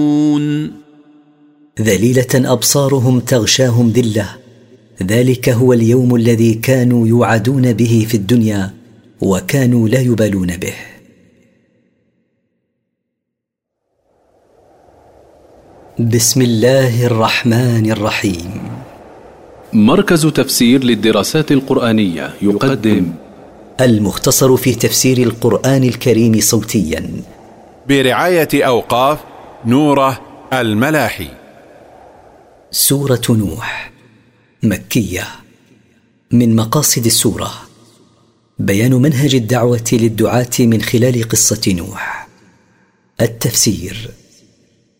ذليلة أبصارهم تغشاهم ذلة، ذلك هو اليوم الذي كانوا يوعدون به في الدنيا وكانوا لا يبالون به. بسم الله الرحمن الرحيم. مركز تفسير للدراسات القرآنية يقدم المختصر في تفسير القرآن الكريم صوتيا برعاية أوقاف نوره الملاحي. سورة نوح مكية. من مقاصد السورة بيان منهج الدعوة للدعاة من خلال قصة نوح. التفسير: